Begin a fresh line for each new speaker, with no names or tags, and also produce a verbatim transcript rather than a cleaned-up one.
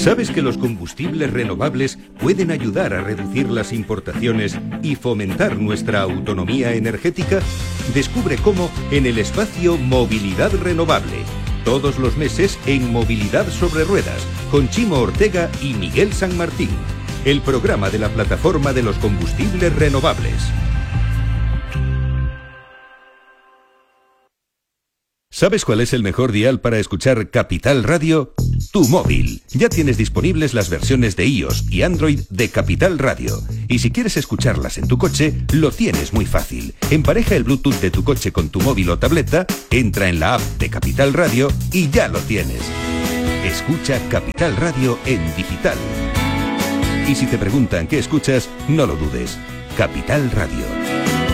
¿Sabes que los combustibles renovables pueden ayudar a reducir las importaciones y fomentar nuestra autonomía energética? Descubre cómo en el espacio Movilidad Renovable. Todos los meses en Movilidad sobre Ruedas, con Chimo Ortega y Miguel San Martín. El programa de la plataforma de los combustibles renovables. ¿Sabes cuál es el mejor dial para escuchar Capital Radio? Tu móvil. Ya tienes disponibles las versiones de iOS y Android de Capital Radio. Y si quieres escucharlas en tu coche, lo tienes muy fácil. Empareja el Bluetooth de tu coche con tu móvil o tableta, entra en la app de Capital Radio y ya lo tienes. Escucha Capital Radio en digital. Y si te preguntan qué escuchas, no lo dudes. Capital Radio.